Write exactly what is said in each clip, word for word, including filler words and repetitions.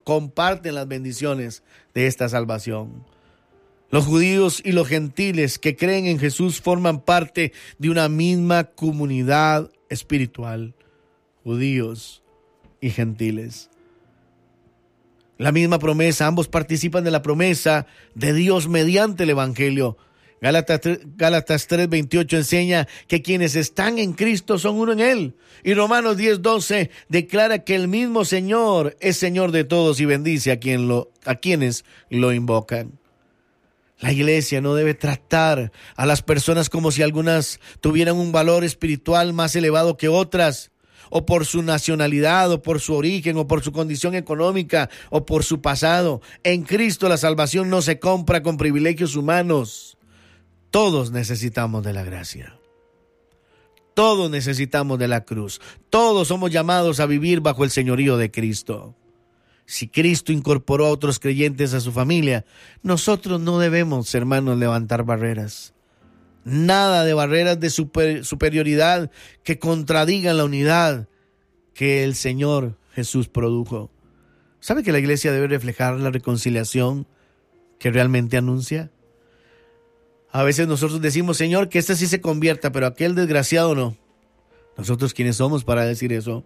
comparten las bendiciones de esta salvación. Los judíos y los gentiles que creen en Jesús forman parte de una misma comunidad espiritual. Judíos y gentiles. La misma promesa, ambos participan de la promesa de Dios mediante el Evangelio. Gálatas, Gálatas tres veintiocho enseña que quienes están en Cristo son uno en Él. Y Romanos diez doce declara que el mismo Señor es Señor de todos y bendice a, quien lo, a quienes lo invocan. La iglesia no debe tratar a las personas como si algunas tuvieran un valor espiritual más elevado que otras, o por su nacionalidad, o por su origen, o por su condición económica, o por su pasado. En Cristo la salvación no se compra con privilegios humanos. Todos necesitamos de la gracia. Todos necesitamos de la cruz. Todos somos llamados a vivir bajo el señorío de Cristo. Si Cristo incorporó a otros creyentes a su familia, nosotros no debemos, hermanos, levantar barreras. Nada de barreras de super, superioridad que contradigan la unidad que el Señor Jesús produjo. ¿Sabe que la iglesia debe reflejar la reconciliación que realmente anuncia? A veces nosotros decimos, Señor, que este sí se convierta, pero aquel desgraciado no. ¿Nosotros quiénes somos para decir eso?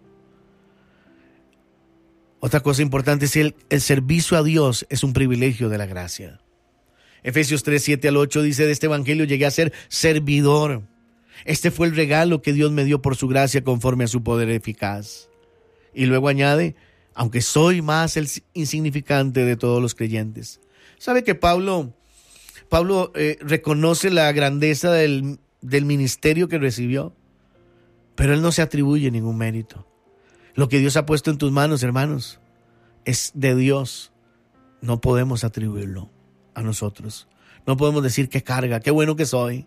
Otra cosa importante es el, el servicio a Dios es un privilegio de la gracia. Efesios tres, siete al ocho dice, de este evangelio llegué a ser servidor. Este fue el regalo que Dios me dio por su gracia conforme a su poder eficaz. Y luego añade, aunque soy más el insignificante de todos los creyentes. ¿Sabe que Pablo... Pablo eh, reconoce la grandeza del, del ministerio que recibió, pero él no se atribuye ningún mérito. Lo que Dios ha puesto en tus manos, hermanos, es de Dios. No podemos atribuirlo a nosotros. No podemos decir qué carga, qué bueno que soy.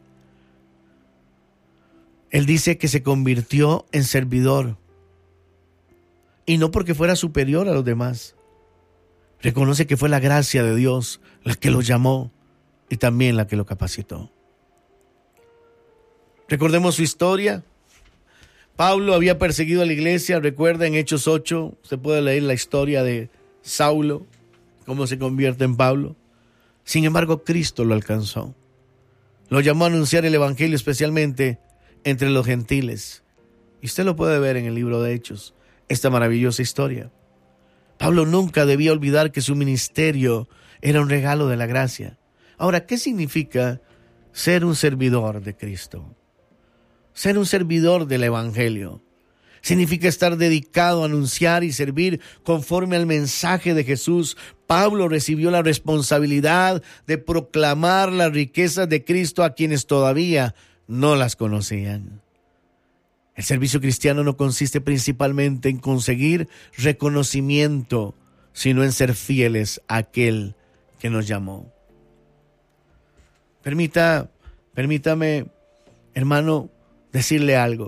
Él dice que se convirtió en servidor, y no porque fuera superior a los demás. Reconoce que fue la gracia de Dios la que lo llamó y también la que lo capacitó. Recordemos su historia. Pablo había perseguido a la iglesia. Recuerda en Hechos ocho, se puede leer la historia de Saulo, cómo se convierte en Pablo. Sin embargo, Cristo lo alcanzó. Lo llamó a anunciar el evangelio, especialmente entre los gentiles. Y usted lo puede ver en el libro de Hechos, esta maravillosa historia. Pablo nunca debía olvidar que su ministerio era un regalo de la gracia. Ahora, ¿qué significa ser un servidor de Cristo? Ser un servidor del evangelio significa estar dedicado a anunciar y servir conforme al mensaje de Jesús. Pablo recibió la responsabilidad de proclamar las riquezas de Cristo a quienes todavía no las conocían. El servicio cristiano no consiste principalmente en conseguir reconocimiento, sino en ser fieles a aquel que nos llamó. Permita, permítame, hermano, decirle algo.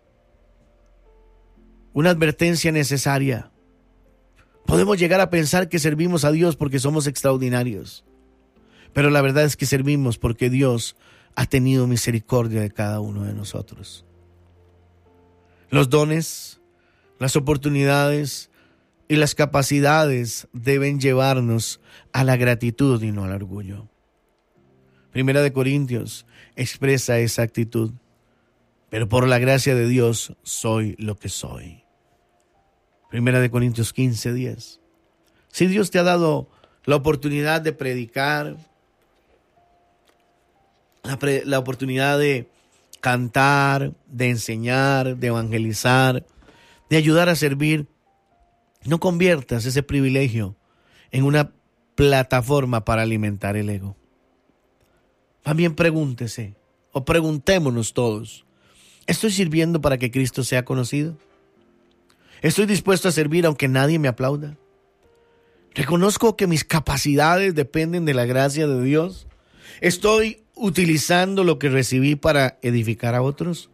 Una advertencia necesaria. Podemos llegar a pensar que servimos a Dios porque somos extraordinarios, pero la verdad es que servimos porque Dios ha tenido misericordia de cada uno de nosotros. Los dones, las oportunidades y las capacidades deben llevarnos a la gratitud y no al orgullo. Primera de Corintios expresa esa actitud. Pero por la gracia de Dios soy lo que soy. Primera de Corintios quince, diez. Si Dios te ha dado la oportunidad de predicar, la, pre, la oportunidad de cantar, de enseñar, de evangelizar, de ayudar a servir, no conviertas ese privilegio en una plataforma para alimentar el ego. También pregúntese, o preguntémonos todos, ¿estoy sirviendo para que Cristo sea conocido? ¿Estoy dispuesto a servir aunque nadie me aplauda? ¿Reconozco que mis capacidades dependen de la gracia de Dios? ¿Estoy utilizando lo que recibí para edificar a otros?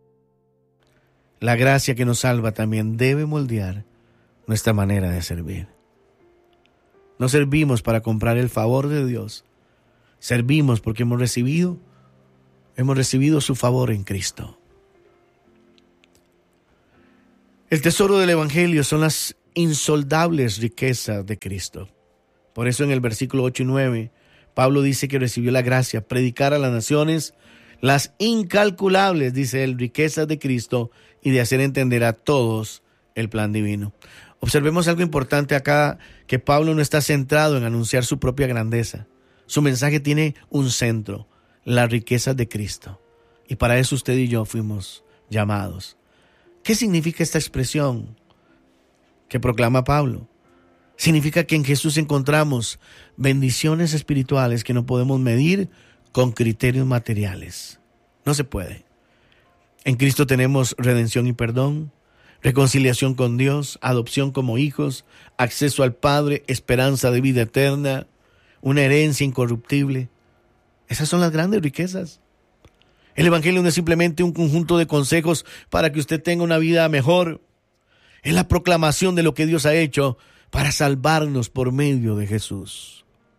La gracia que nos salva también debe moldear nuestra manera de servir. No servimos para comprar el favor de Dios. Servimos porque hemos recibido, hemos recibido su favor en Cristo. El tesoro del evangelio son las insondables riquezas de Cristo. Por eso en el versículo ocho y nueve, Pablo dice que recibió la gracia, predicar a las naciones las incalculables, dice él, riquezas de Cristo y de hacer entender a todos el plan divino. Observemos algo importante acá, que Pablo no está centrado en anunciar su propia grandeza. Su mensaje tiene un centro, las riquezas de Cristo. Y para eso usted y yo fuimos llamados. ¿Qué significa esta expresión que proclama Pablo? Significa que en Jesús encontramos bendiciones espirituales que no podemos medir con criterios materiales. No se puede. En Cristo tenemos redención y perdón, reconciliación con Dios, adopción como hijos, acceso al Padre, esperanza de vida eterna, una herencia incorruptible. Esas son las grandes riquezas. El Evangelio no es simplemente un conjunto de consejos para que usted tenga una vida mejor. Es la proclamación de lo que Dios ha hecho para salvarnos por medio de Jesús.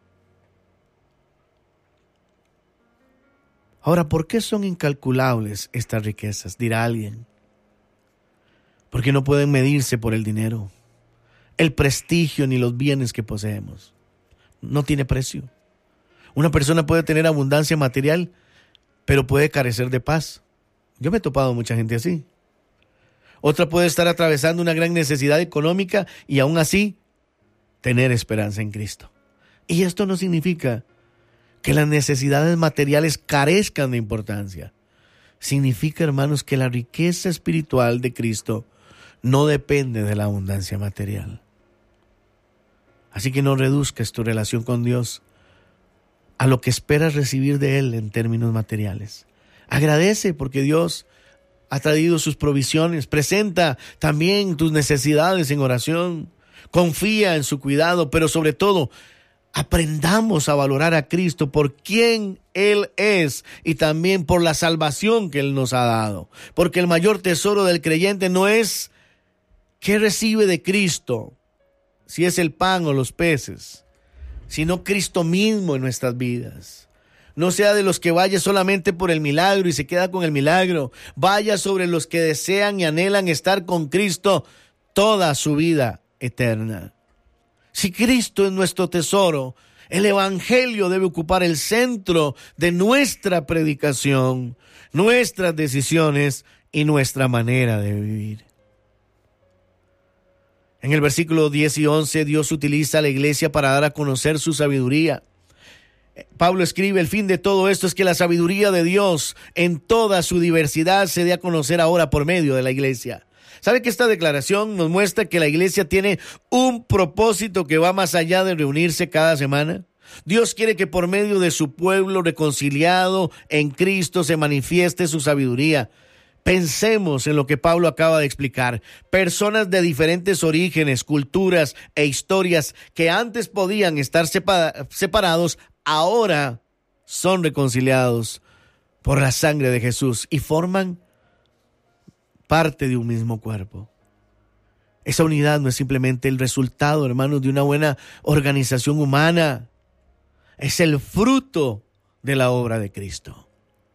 Ahora, ¿por qué son incalculables estas riquezas? Dirá alguien. Porque no pueden medirse por el dinero, el prestigio ni los bienes que poseemos. No tiene precio. Una persona puede tener abundancia material, pero puede carecer de paz. Yo me he topado a mucha gente así. Otra puede estar atravesando una gran necesidad económica y aún así tener esperanza en Cristo. Y esto no significa que las necesidades materiales carezcan de importancia. Significa, hermanos, que la riqueza espiritual de Cristo no depende de la abundancia material. Así que no reduzcas tu relación con Dios a lo que esperas recibir de Él en términos materiales. Agradece porque Dios ha traído sus provisiones. Presenta también tus necesidades en oración. Confía en su cuidado, pero sobre todo, aprendamos a valorar a Cristo por quien Él es y también por la salvación que Él nos ha dado. Porque el mayor tesoro del creyente no es qué recibe de Cristo, si es el pan o los peces, sino Cristo mismo en nuestras vidas. No sea de los que vaya solamente por el milagro y se queda con el milagro. Vaya sobre los que desean y anhelan estar con Cristo toda su vida eterna. Si Cristo es nuestro tesoro, el Evangelio debe ocupar el centro de nuestra predicación, nuestras decisiones y nuestra manera de vivir. En el versículo diez y once, Dios utiliza a la iglesia para dar a conocer su sabiduría. Pablo escribe: el fin de todo esto es que la sabiduría de Dios en toda su diversidad se dé a conocer ahora por medio de la iglesia. ¿Sabe que esta declaración nos muestra que la iglesia tiene un propósito que va más allá de reunirse cada semana? Dios quiere que por medio de su pueblo reconciliado en Cristo se manifieste su sabiduría. Pensemos en lo que Pablo acaba de explicar. Personas de diferentes orígenes, culturas e historias que antes podían estar separados, ahora son reconciliados por la sangre de Jesús y forman parte de un mismo cuerpo. Esa unidad no es simplemente el resultado, hermanos, de una buena organización humana. Es el fruto de la obra de Cristo.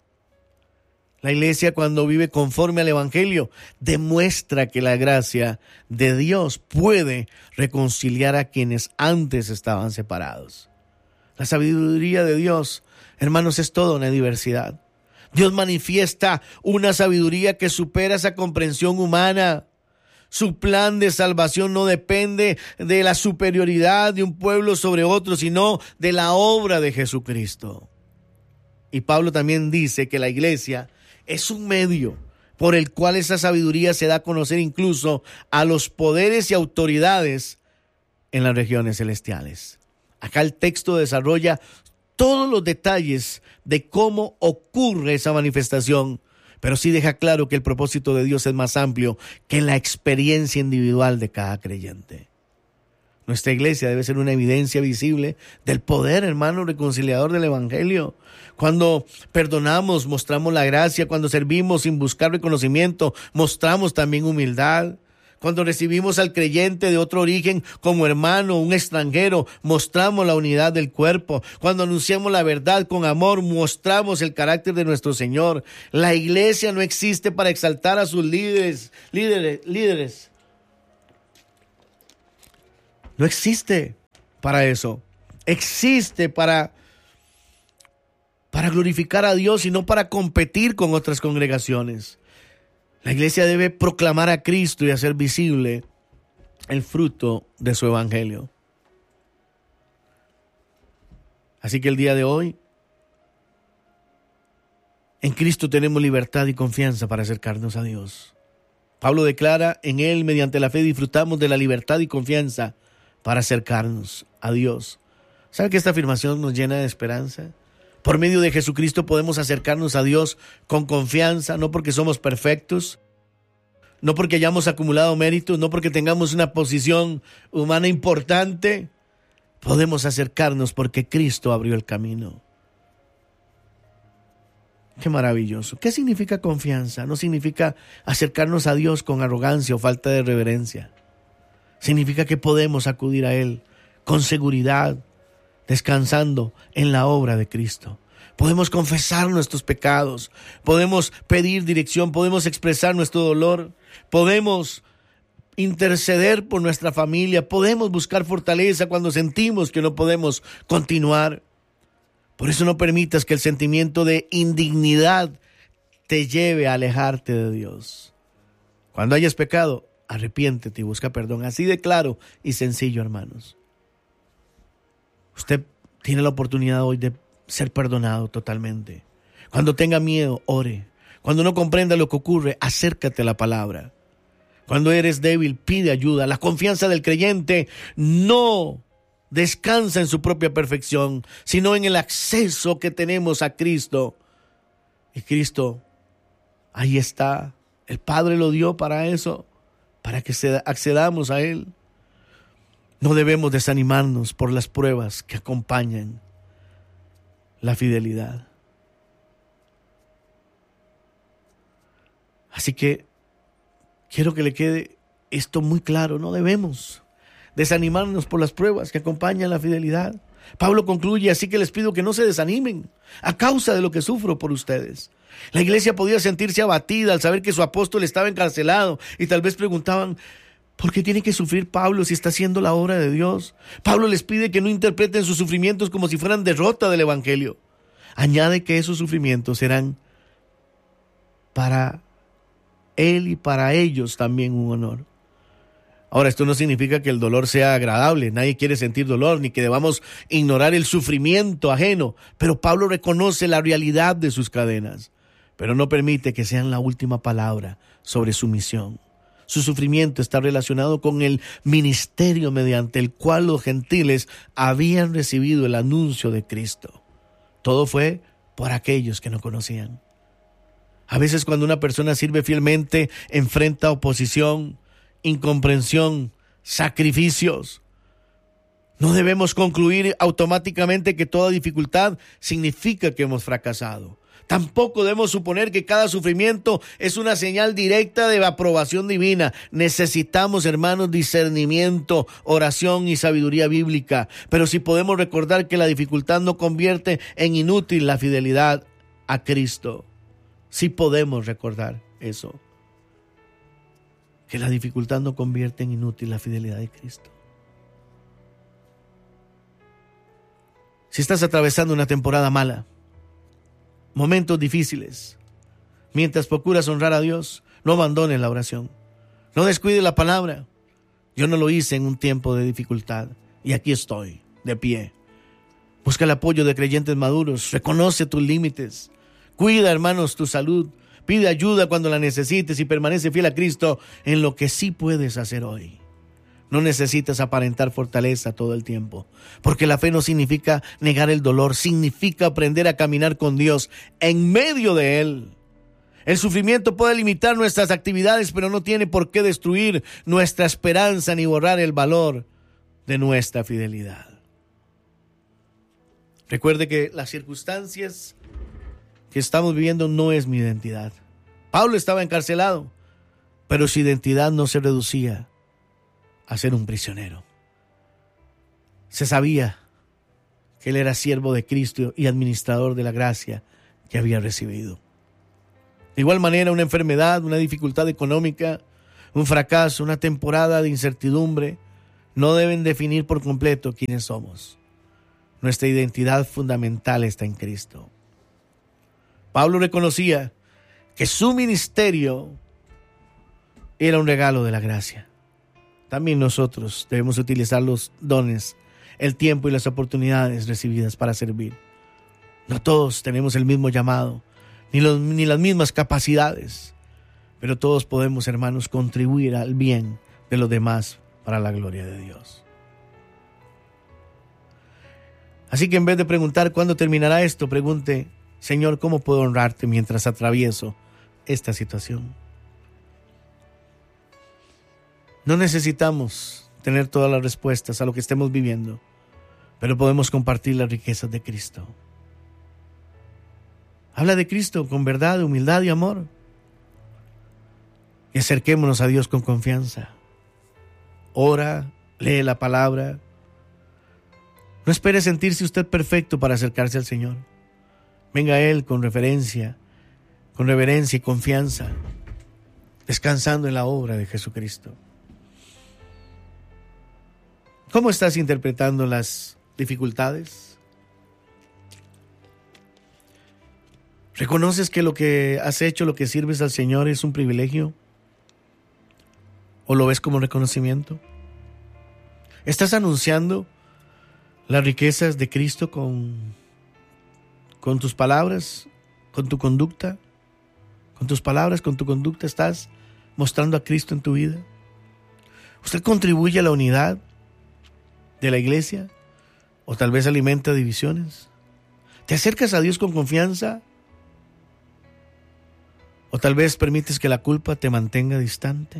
La iglesia, cuando vive conforme al Evangelio, demuestra que la gracia de Dios puede reconciliar a quienes antes estaban separados. La sabiduría de Dios, hermanos, es toda una diversidad. Dios manifiesta una sabiduría que supera esa comprensión humana. Su plan de salvación no depende de la superioridad de un pueblo sobre otro, sino de la obra de Jesucristo. Y Pablo también dice que la iglesia es un medio por el cual esa sabiduría se da a conocer incluso a los poderes y autoridades en las regiones celestiales. Acá el texto desarrolla todos los detalles de cómo ocurre esa manifestación, pero sí deja claro que el propósito de Dios es más amplio que la experiencia individual de cada creyente. Nuestra iglesia debe ser una evidencia visible del poder, hermano, reconciliador del Evangelio. Cuando perdonamos, mostramos la gracia. Cuando servimos sin buscar reconocimiento, mostramos también humildad. Cuando recibimos al creyente de otro origen como hermano, un extranjero, mostramos la unidad del cuerpo. Cuando anunciamos la verdad con amor, mostramos el carácter de nuestro Señor. La iglesia no existe para exaltar a sus líderes, líderes, líderes. No existe para eso. Existe para, para glorificar a Dios y no para competir con otras congregaciones. La iglesia debe proclamar a Cristo y hacer visible el fruto de su evangelio. Así que el día de hoy, en Cristo tenemos libertad y confianza para acercarnos a Dios. Pablo declara, en Él, mediante la fe, disfrutamos de la libertad y confianza para acercarnos a Dios. ¿Sabe que esta afirmación nos llena de esperanza? Por medio de Jesucristo podemos acercarnos a Dios con confianza, no porque somos perfectos, no porque hayamos acumulado méritos, no porque tengamos una posición humana importante. Podemos acercarnos porque Cristo abrió el camino. Qué maravilloso. ¿Qué significa confianza? No significa acercarnos a Dios con arrogancia o falta de reverencia. Significa que podemos acudir a Él con seguridad, descansando en la obra de Cristo. Podemos confesar nuestros pecados, podemos pedir dirección, podemos expresar nuestro dolor, podemos interceder por nuestra familia, podemos buscar fortaleza cuando sentimos que no podemos continuar. Por eso no permitas que el sentimiento de indignidad te lleve a alejarte de Dios. Cuando hayas pecado, arrepiéntete y busca perdón. Así de claro y sencillo, hermanos. Usted tiene la oportunidad hoy de ser perdonado totalmente. Cuando tenga miedo, ore. Cuando no comprenda lo que ocurre, acércate a la palabra. Cuando eres débil, pide ayuda. La confianza del creyente no descansa en su propia perfección, sino en el acceso que tenemos a Cristo. Y Cristo, ahí está. El Padre lo dio para eso, para que accedamos a Él. No debemos desanimarnos por las pruebas que acompañan la fidelidad. Así que quiero que le quede esto muy claro. No debemos desanimarnos por las pruebas que acompañan la fidelidad. Pablo concluye, así que les pido que no se desanimen a causa de lo que sufro por ustedes. La iglesia podía sentirse abatida al saber que su apóstol estaba encarcelado y tal vez preguntaban, ¿por qué tiene que sufrir Pablo si está haciendo la obra de Dios? Pablo les pide que no interpreten sus sufrimientos como si fueran derrota del evangelio. Añade que esos sufrimientos serán para él y para ellos también un honor. Ahora, esto no significa que el dolor sea agradable. Nadie quiere sentir dolor, ni que debamos ignorar el sufrimiento ajeno. Pero Pablo reconoce la realidad de sus cadenas, pero no permite que sean la última palabra sobre su misión. Su sufrimiento está relacionado con el ministerio mediante el cual los gentiles habían recibido el anuncio de Cristo. Todo fue por aquellos que no conocían. A veces cuando una persona sirve fielmente, enfrenta oposición, incomprensión, sacrificios. No debemos concluir automáticamente que toda dificultad significa que hemos fracasado. Tampoco debemos suponer que cada sufrimiento es una señal directa de aprobación divina. Necesitamos, hermanos, discernimiento, oración y sabiduría bíblica. Pero si podemos recordar que la dificultad no convierte en inútil la fidelidad a Cristo. Sí podemos recordar eso. Que la dificultad no convierte en inútil la fidelidad de Cristo. Si estás atravesando una temporada mala, momentos difíciles, mientras procuras honrar a Dios, no abandones la oración. No descuides la palabra. Yo no lo hice en un tiempo de dificultad y aquí estoy, de pie. Busca el apoyo de creyentes maduros. Reconoce tus límites. Cuida, hermanos, tu salud. Pide ayuda cuando la necesites y permanece fiel a Cristo en lo que sí puedes hacer hoy. No necesitas aparentar fortaleza todo el tiempo, porque la fe no significa negar el dolor, significa aprender a caminar con Dios en medio de Él. El sufrimiento puede limitar nuestras actividades, pero no tiene por qué destruir nuestra esperanza ni borrar el valor de nuestra fidelidad. Recuerde que las circunstancias que estamos viviendo no es mi identidad. Pablo estaba encarcelado, pero su identidad no se reducía a ser un prisionero. Se sabía que él era siervo de Cristo y administrador de la gracia que había recibido. De igual manera, una enfermedad, una dificultad económica, un fracaso, una temporada de incertidumbre, no deben definir por completo quiénes somos. Nuestra identidad fundamental está en Cristo. Pablo reconocía que su ministerio era un regalo de la gracia. También nosotros debemos utilizar los dones, el tiempo y las oportunidades recibidas para servir. No todos tenemos el mismo llamado, ni, los, ni las mismas capacidades, pero todos podemos, hermanos, contribuir al bien de los demás para la gloria de Dios. Así que en vez de preguntar cuándo terminará esto, pregunte: Señor, ¿cómo puedo honrarte mientras atravieso esta situación? No necesitamos tener todas las respuestas a lo que estemos viviendo, pero podemos compartir las riquezas de Cristo. Habla de Cristo con verdad, humildad y amor. Y acerquémonos a Dios con confianza. Ora, lee la palabra. No espere sentirse usted perfecto para acercarse al Señor. Venga a Él con reverencia, con reverencia y confianza, descansando en la obra de Jesucristo. ¿Cómo estás interpretando las dificultades? ¿Reconoces que lo que has hecho, lo que sirves al Señor es un privilegio? ¿O lo ves como reconocimiento? ¿Estás anunciando las riquezas de Cristo con, con tus palabras, con tu conducta? ¿Con tus palabras, con tu conducta estás mostrando a Cristo en tu vida? ¿Usted contribuye a la unidad de la iglesia? ¿O tal vez alimenta divisiones? ¿Te acercas a Dios con confianza? ¿O tal vez permites que la culpa te mantenga distante?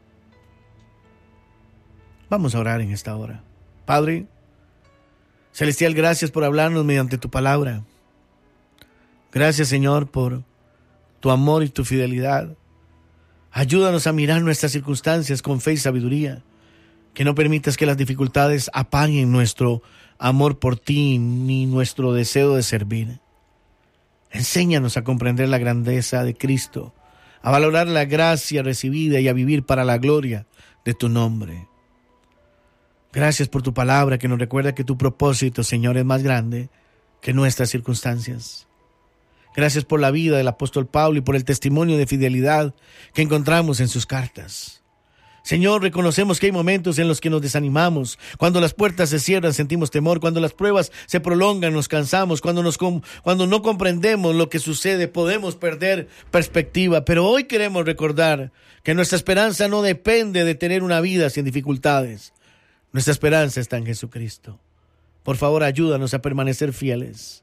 Vamos a orar en esta hora. Padre Celestial, gracias por hablarnos mediante tu palabra. Gracias, Señor, por tu amor y tu fidelidad. Ayúdanos a mirar nuestras circunstancias con fe y sabiduría. Que no permitas que las dificultades apaguen nuestro amor por ti ni nuestro deseo de servir. Enséñanos a comprender la grandeza de Cristo, a valorar la gracia recibida y a vivir para la gloria de tu nombre. Gracias por tu palabra que nos recuerda que tu propósito, Señor, es más grande que nuestras circunstancias. Gracias por la vida del apóstol Pablo y por el testimonio de fidelidad que encontramos en sus cartas. Señor, reconocemos que hay momentos en los que nos desanimamos. Cuando las puertas se cierran, sentimos temor. Cuando las pruebas se prolongan, nos cansamos. Cuando, nos, cuando no comprendemos lo que sucede, podemos perder perspectiva. Pero hoy queremos recordar que nuestra esperanza no depende de tener una vida sin dificultades. Nuestra esperanza está en Jesucristo. Por favor, ayúdanos a permanecer fieles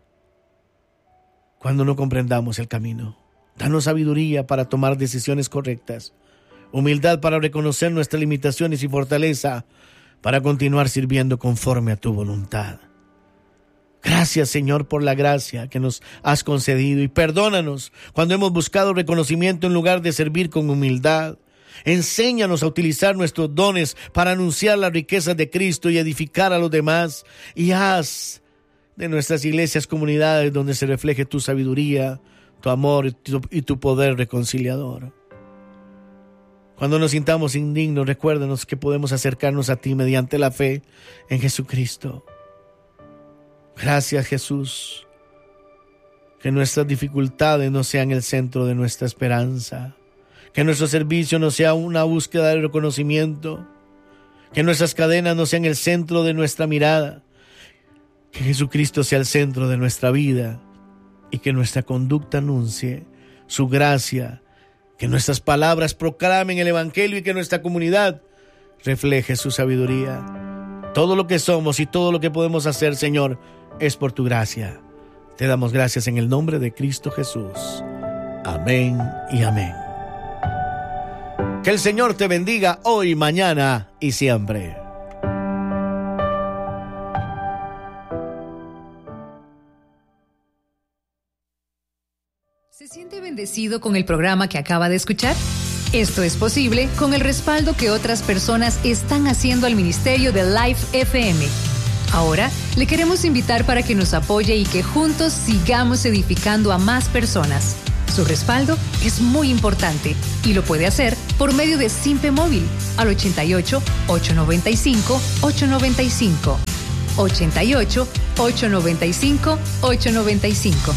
cuando no comprendamos el camino. Danos sabiduría para tomar decisiones correctas. Humildad para reconocer nuestras limitaciones y fortaleza para continuar sirviendo conforme a tu voluntad. Gracias, Señor, por la gracia que nos has concedido y perdónanos cuando hemos buscado reconocimiento en lugar de servir con humildad. Enséñanos a utilizar nuestros dones para anunciar las riquezas de Cristo y edificar a los demás. Y haz de nuestras iglesias comunidades donde se refleje tu sabiduría, tu amor y tu, y tu poder reconciliador. Cuando nos sintamos indignos, recuérdanos que podemos acercarnos a ti mediante la fe en Jesucristo. Gracias, Jesús. Que nuestras dificultades no sean el centro de nuestra esperanza. Que nuestro servicio no sea una búsqueda de reconocimiento. Que nuestras cadenas no sean el centro de nuestra mirada. Que Jesucristo sea el centro de nuestra vida. Y que nuestra conducta anuncie su gracia. Que nuestras palabras proclamen el Evangelio y que nuestra comunidad refleje su sabiduría. Todo lo que somos y todo lo que podemos hacer, Señor, es por tu gracia. Te damos gracias en el nombre de Cristo Jesús. Amén y amén. Que el Señor te bendiga hoy, mañana y siempre. ¿Se siente bendecido con el programa que acaba de escuchar? Esto es posible con el respaldo que otras personas están haciendo al ministerio de Life F M. Ahora le queremos invitar para que nos apoye y que juntos sigamos edificando a más personas. Su respaldo es muy importante y lo puede hacer por medio de Simpe Móvil al ochenta y ocho, ochocientos noventa y cinco, ochocientos noventa y cinco. ochenta y ocho, ochocientos noventa y cinco, ochocientos noventa y cinco.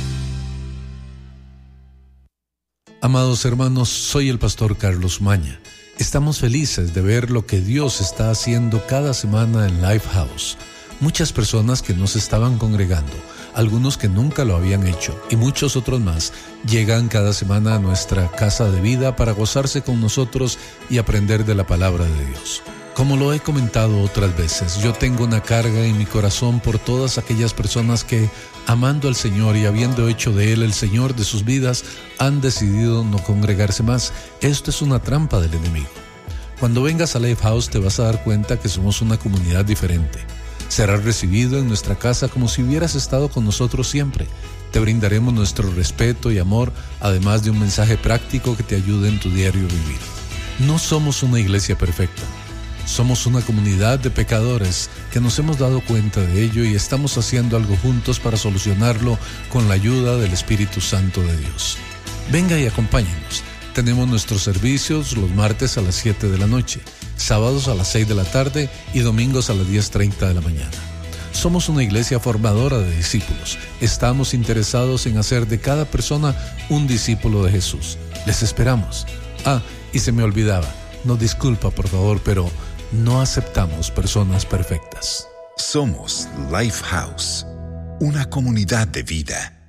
Amados hermanos, soy el pastor Carlos Maña. Estamos felices de ver lo que Dios está haciendo cada semana en Lifehouse. Muchas personas que no se estaban congregando, algunos que nunca lo habían hecho y muchos otros más llegan cada semana a nuestra casa de vida para gozarse con nosotros y aprender de la palabra de Dios. Como lo he comentado otras veces, yo tengo una carga en mi corazón por todas aquellas personas que, amando al Señor y habiendo hecho de Él el Señor de sus vidas, han decidido no congregarse más. Esto es una trampa del enemigo. Cuando vengas a Lifehouse te vas a dar cuenta que somos una comunidad diferente. Serás recibido en nuestra casa como si hubieras estado con nosotros siempre. Te brindaremos nuestro respeto y amor, además de un mensaje práctico que te ayude en tu diario vivir. No somos una iglesia perfecta. Somos una comunidad de pecadores que nos hemos dado cuenta de ello y estamos haciendo algo juntos para solucionarlo con la ayuda del Espíritu Santo de Dios. Venga y acompáñenos. Tenemos nuestros servicios los martes a las siete de la noche, sábados a las seis de la tarde y domingos a las diez treinta de la mañana. Somos una iglesia formadora de discípulos. Estamos interesados en hacer de cada persona un discípulo de Jesús. Les esperamos. Ah, y se me olvidaba. No, disculpa, por favor, pero no aceptamos personas perfectas. Somos Lifehouse, una comunidad de vida.